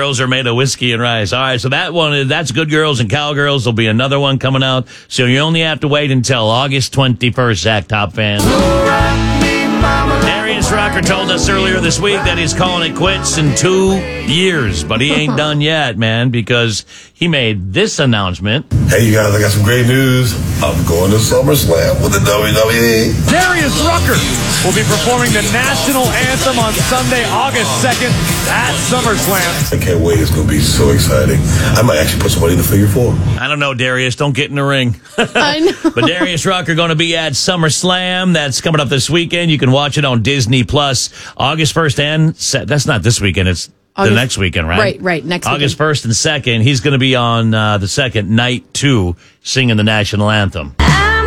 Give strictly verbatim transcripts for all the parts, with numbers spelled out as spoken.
girls are made of whiskey and rice. All right, so that one, that's Good Girls and Cowgirls. There'll be another one coming out. So you only have to wait until August twenty-first, Zach Top fans. Darius Rucker told us earlier this week that he's calling it quits in two years, but he ain't done yet, man, because he made this announcement. Hey, you guys, I got some great news. I'm going to SummerSlam with the W W E. Darius Rucker will be performing the national anthem on Sunday, August second at SummerSlam. I can't wait. It's going to be so exciting. I might actually put somebody in the figure four. I don't know, Darius. Don't get in the ring. I know. But Darius Rucker going to be at SummerSlam. That's coming up this weekend. You can watch it on Disney Plus, August first and se- that's not this weekend. It's August, the next weekend, right? Right, right. Next August weekend. first and second. He's going to be on uh, the second night two, singing the national anthem.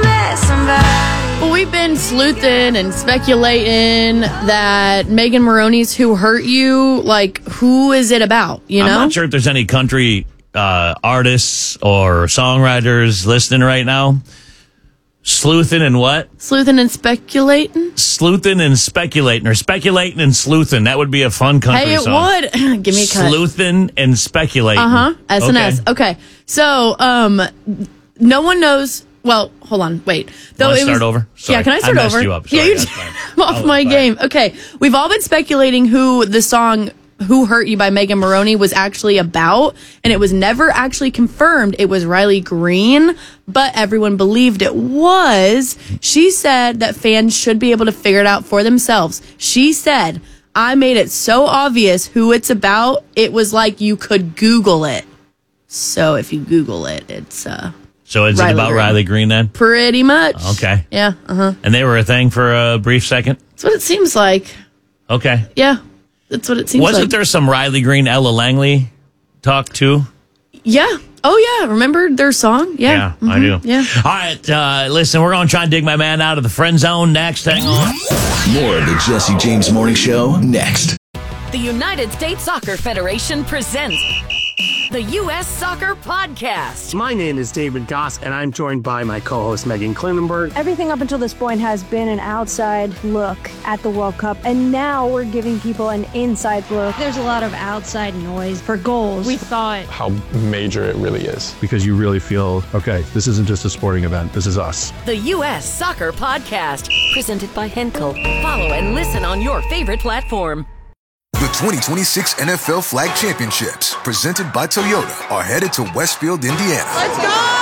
Well, we've been sleuthing and speculating that Megan Maroney's Who Hurt You, like, who is it about, you know? I'm not sure if there's any country uh, artists or songwriters listening right now. Sleuthing and what? Sleuthing and speculating? Sleuthing and speculating, or speculating and sleuthing. That would be a fun country Hey, it song. would. Give me a cut. Sleuthing and speculating. Uh-huh. S and Okay. S. Okay. So, um, no one knows. Well, hold on. Wait. Though Wanna it start was, over? Sorry. Yeah, can I start I messed over? you up. Yeah, Sorry, you that's just fine. I'm off Oh, my fine. game. Okay. We've all been speculating who the song Who Hurt You by Megan Maroney was actually about, and it was never actually confirmed it was Riley Green, but everyone believed it was. She said that fans should be able to figure it out for themselves. She said, I made it so obvious who it's about, it was like you could Google it. So if you Google it, it's uh So is Riley it about Green. Riley Green then? pretty much. Okay. Yeah, uh-huh. And they were a thing for a brief second? That's what it seems like. Okay. Yeah, that's what it seems Wasn't like. there some Riley Green, Ella Langley talk too? Yeah. Oh, yeah. Remember their song? Yeah. Yeah, I do. Yeah. All right, uh, listen, we're going to try and dig my man out of the friend zone next. Hang on. More of the Jesse James Morning Show next. The United States Soccer Federation presents the U S Soccer Podcast. My name is David Goss, and I'm joined by my co-host Megan Klinenberg. Everything up until this point has been an outside look at the World Cup, and now we're giving people an inside look. There's a lot of outside noise for goals. We thought how major it really is. Because you really feel, okay, this isn't just a sporting event, this is us. The U S Soccer Podcast, presented by Henkel. Follow and listen on your favorite platform. The twenty twenty-six N F L Flag Championships, presented by Toyota, are headed to Westfield, Indiana. Let's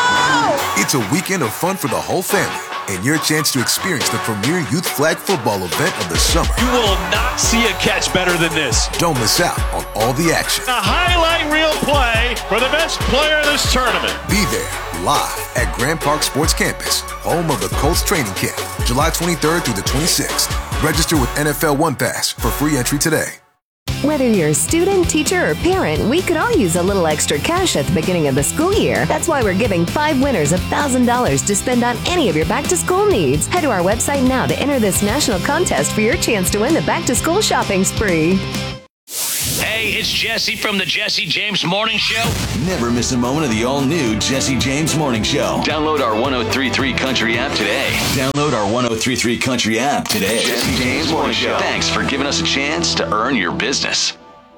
go! It's a weekend of fun for the whole family, and your chance to experience the premier youth flag football event of the summer. You will not see a catch better than this. Don't miss out on all the action. A highlight reel play for the best player in this tournament. Be there, live at Grand Park Sports Campus, home of the Colts training camp, July twenty-third through the twenty-sixth. Register with N F L One Pass for free entry today. Whether you're a student, teacher, or parent, we could all use a little extra cash at the beginning of the school year. That's why we're giving five winners one thousand dollars to spend on any of your back-to-school needs. Head to our website now to enter this national contest for your chance to win the back-to-school shopping spree. Hey, it's Jesse from the Jesse James Morning Show. Never miss a moment of the all-new Jesse James Morning Show. Download our one oh three three Country app today. Download our one oh three three Country app today. Jesse James Morning Show. Thanks for giving us a chance to earn your business.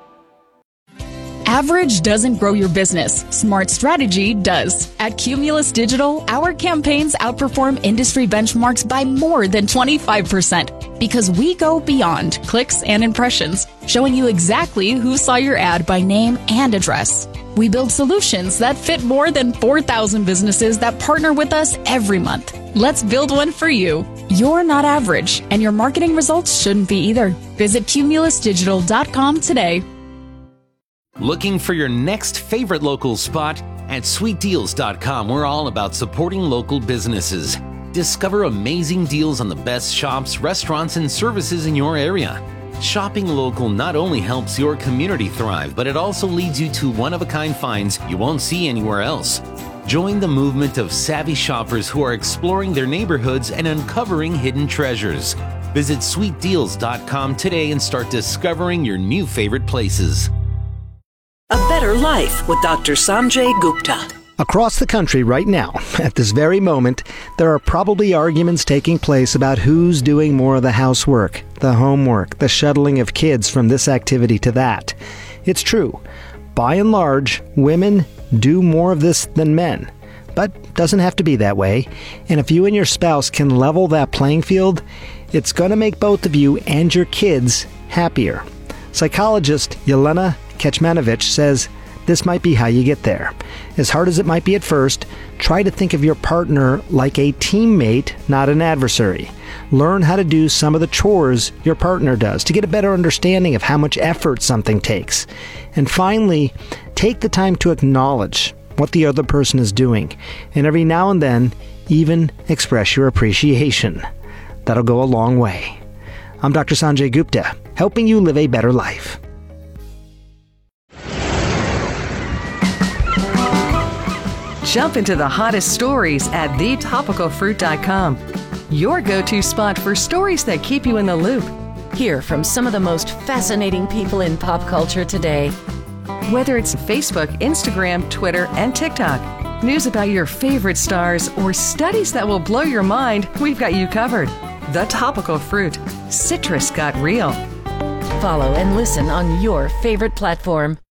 Average doesn't grow your business. Smart strategy does. At Cumulus Digital, our campaigns outperform industry benchmarks by more than twenty-five percent because we go beyond clicks and impressions, showing you exactly who saw your ad by name and address. We build solutions that fit more than four thousand businesses that partner with us every month. Let's build one for you. You're not average, and your marketing results shouldn't be either. Visit cumulus digital dot com today. Looking for your next favorite local spot? At sweet deals dot com, we're all about supporting local businesses. Discover amazing deals on the best shops, restaurants, and services in your area. Shopping local not only helps your community thrive, but it also leads you to one-of-a-kind finds you won't see anywhere else. Join the movement of savvy shoppers who are exploring their neighborhoods and uncovering hidden treasures. Visit sweet deals dot com today and start discovering your new favorite places. A better life with Doctor Sanjay Gupta. Across the country right now, at this very moment, there are probably arguments taking place about who's doing more of the housework, the homework, the shuttling of kids from this activity to that. It's true. by and large, women do more of this than men. But doesn't have to be that way. And if you and your spouse can level that playing field, it's going to make both of you and your kids happier. Psychologist Yelena Kecmanovic says this might be how you get there. As hard as it might be at first, try to think of your partner like a teammate, not an adversary. Learn how to do some of the chores your partner does to get a better understanding of how much effort something takes. And finally, take the time to acknowledge what the other person is doing, and every now and then, even express your appreciation. That'll go a long way. I'm Doctor Sanjay Gupta, helping you live a better life. Jump into the hottest stories at the topical fruit dot com. Your go-to spot for stories that keep you in the loop. Hear from some of the most fascinating people in pop culture today. Whether it's Facebook, Instagram, Twitter, and TikTok, news about your favorite stars, or studies that will blow your mind, we've got you covered. The Topical Fruit. Citrus got real. Follow and listen on your favorite platform.